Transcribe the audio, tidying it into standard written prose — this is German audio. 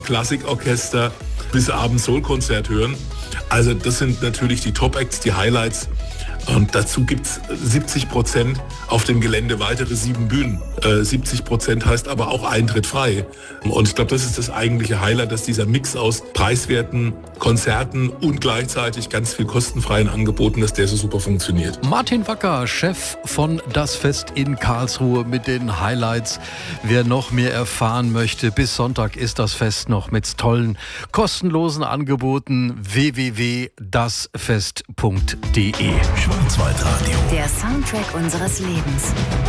Klassikorchester bis abends Soul-Konzert hören. Also das sind natürlich die Top-Acts, die Highlights. Und dazu gibt's 70% auf dem Gelände weitere 7 Bühnen. 70% heißt aber auch Eintritt frei. Und ich glaube, das ist das eigentliche Highlight, dass dieser Mix aus preiswerten Konzerten und gleichzeitig ganz viel kostenfreien Angeboten, dass der so super funktioniert. Martin Wacker, Chef von Das Fest in Karlsruhe mit den Highlights. Wer noch mehr erfahren möchte, bis Sonntag ist das Fest noch mit tollen, kostenlosen Angeboten. www.dasfest.de Schwarzwaldradio. Der Soundtrack unseres Lebens.